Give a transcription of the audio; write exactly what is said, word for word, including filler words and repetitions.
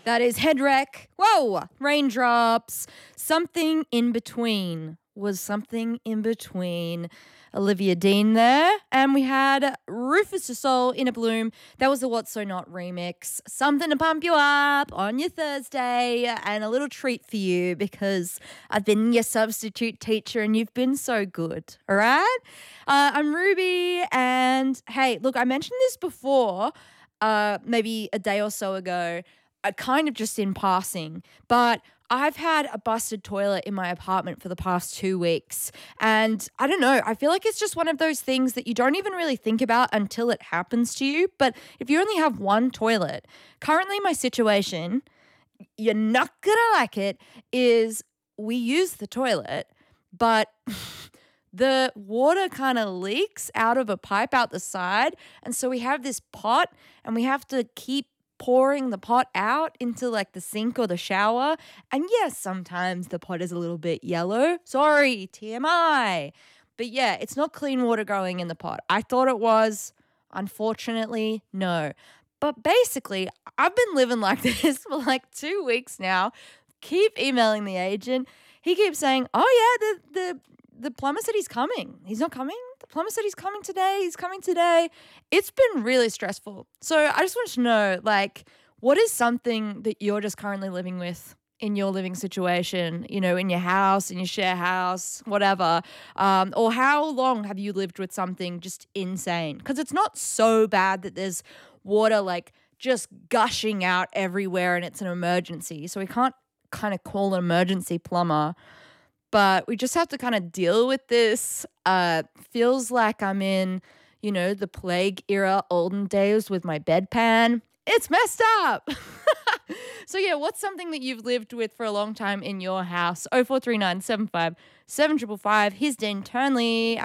That is head wreck. Whoa, raindrops. Something in between was something in between. Olivia Dean there. And we had Rufus Du Sol, In a Bloom. That was the What's So Not remix. Something to pump you up on your Thursday, and a little treat for you because I've been your substitute teacher and you've been so good. All right? Uh, I'm Ruby, and hey, look, I mentioned this before, uh, maybe a day or so ago, uh, kind of just in passing, but I've had a busted toilet in my apartment for the past two weeks. And I don't know, I feel like it's just one of those things that you don't even really think about until it happens to you. But if you only have one toilet, currently my situation, you're not going to like it, is we use the toilet, but the water kind of leaks out of a pipe out the side. And so we have this pot and we have to keep pouring the pot out into like the sink or the shower. And yes, sometimes the pot is a little bit yellow. Sorry, T M I. But yeah, it's not clean water going in the pot. I thought it was. Unfortunately, no. But basically, I've been living like this for like two weeks now. Keep emailing the agent. He keeps saying, oh yeah, the the the plumber said he's coming. He's not coming? The plumber said he's coming today. He's coming today. It's been really stressful. So I just want to know, like, what is something that you're just currently living with in your living situation, you know, in your house, in your share house, whatever? Um, or how long have you lived with something just insane? Because it's not so bad that there's water, like, just gushing out everywhere and it's an emergency. So we can't kind of call an emergency plumber. But we just have to kind of deal with this. Uh, feels like I'm in, you know, the plague era, olden days with my bedpan. It's messed up. So yeah, what's something that you've lived with for a long time in your house? oh four three nine seven five seven five five. Here's Dan Turnley.